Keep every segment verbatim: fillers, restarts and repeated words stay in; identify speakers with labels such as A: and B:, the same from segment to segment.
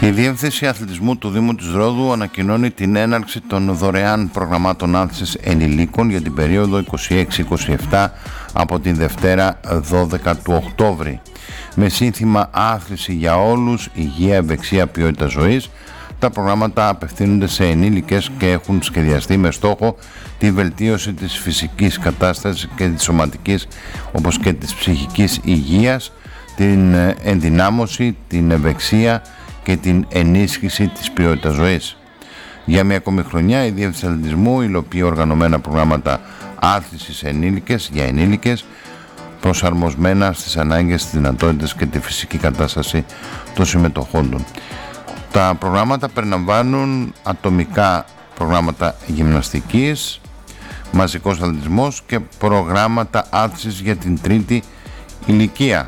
A: Η Διεύθυνση Αθλητισμού του Δήμου της Ρόδου ανακοινώνει την έναρξη των δωρεάν προγραμμάτων άθλησης ενηλίκων για την περίοδο είκοσι έξι είκοσι επτά από την Δευτέρα δώδεκα του Οκτώβρη. Με σύνθημα «Άθληση για όλους, υγεία, ευεξία, ποιότητα ζωής», τα προγράμματα απευθύνονται σε ενήλικες και έχουν σχεδιαστεί με στόχο τη βελτίωση της φυσικής κατάστασης και της σωματικής όπως και της ψυχικής υγείας, την ενδυνάμωση, την ευεξία και την ενίσχυση της ποιότητας ζωής. Για μια ακόμη χρονιά η Διεύθυνση Αθλητισμού υλοποιεί οργανωμένα προγράμματα άθλησης ενήλικες για ενήλικες προσαρμοσμένα στις ανάγκες, τις δυνατότητες και τη φυσική κατάσταση των συμμετοχόντων. Τα προγράμματα περιλαμβάνουν ατομικά προγράμματα γυμναστικής, μαζικός αθλητισμός και προγράμματα άθλησης για την τρίτη ηλικία.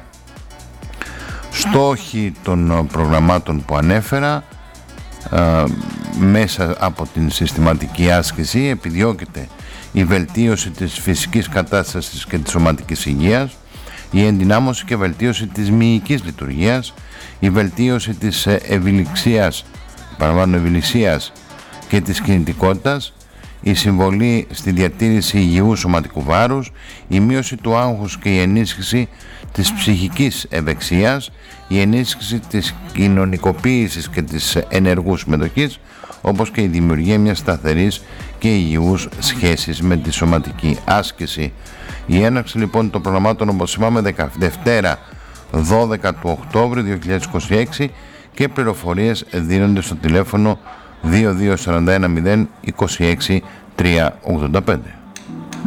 A: Στόχοι των προγραμμάτων που ανέφερα, ε, μέσα από την συστηματική άσκηση επιδιώκεται η βελτίωση της φυσικής κατάστασης και της σωματικής υγείας, η ενδυνάμωση και βελτίωση της μυϊκής λειτουργίας, η βελτίωση της ευηλιξίας, παραλαμβάνω ευηλιξίας και της κινητικότητας, η συμβολή στη διατήρηση υγιού σωματικού βάρους, η μείωση του άγχους και η ενίσχυση της ψυχικής ευεξίας, η ενίσχυση της κοινωνικοποίησης και της ενεργούς συμμετοχής, όπως και η δημιουργία μιας σταθερής και υγιούς σχέσης με τη σωματική άσκηση. Η έναρξη λοιπόν των προγραμμάτων, όπως είπαμε, Δευτέρα δώδεκα του Οκτώβρη δύο χιλιάδες είκοσι έξι, και πληροφορίες δίνονται στο τηλέφωνο δύο δύο τέσσερα ένα μηδέν είκοσι έξι τριακόσια ογδόντα πέντε.